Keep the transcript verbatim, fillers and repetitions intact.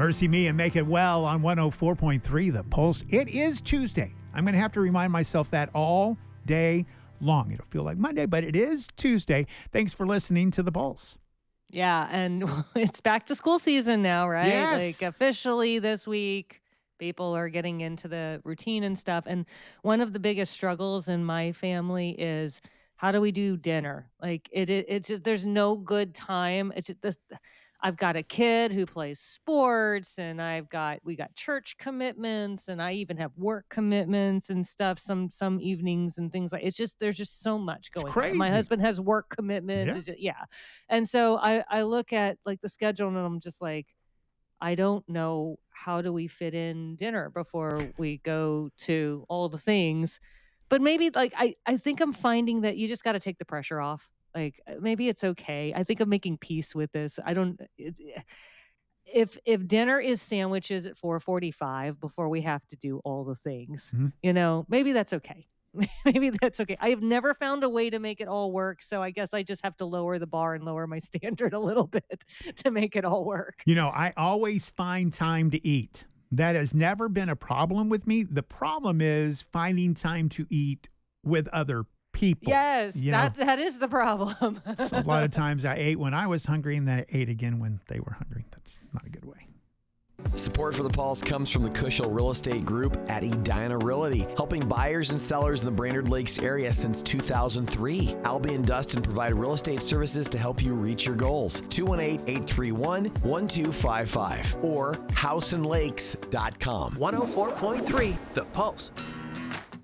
Mercy Me and Make It Well on one oh four point three The Pulse. It is Tuesday. I'm going to have to remind myself that all day long. It'll feel like Monday, but it is Tuesday. Thanks for listening to The Pulse. Yeah, and it's back to school season now, right? Yes. Like officially this week, people are getting into the routine and stuff. And one of the biggest struggles in my family is how do we do dinner? Like it, it it's just there's no good time. It's just this. I've got a kid who plays sports, and I've got we got church commitments, and I even have work commitments and stuff some some evenings and things like it's just there's just so much going on. My husband has work commitments. Yeah. It's just, yeah. And so I I look at like the schedule and I'm just like I don't know how do we fit in dinner before we go to all the things. But maybe like I I think I'm finding that you just got to take the pressure off. Like maybe it's okay. I think I'm making peace with this. I don't. It's, if if dinner is sandwiches at four forty-five before we have to do all the things, mm-hmm. you know, maybe that's okay. Maybe that's okay. I have never found a way to make it all work, so I guess I just have to lower the bar and lower my standard a little bit to make it all work. You know, I always find time to eat. That has never been a problem with me. The problem is finding time to eat with other people. People, yes, you that know? that is the problem. So a lot of times I ate when I was hungry and then I ate again when they were hungry. That's not a good way. Support for The Pulse comes from the Cushel Real Estate Group at Edina Realty, helping buyers and sellers in the Brainerd Lakes area since two thousand three. Albie and Dustin provide real estate services to help you reach your goals. two one eight, eight three one, one two five five or house and lakes dot com. one oh four point three The Pulse.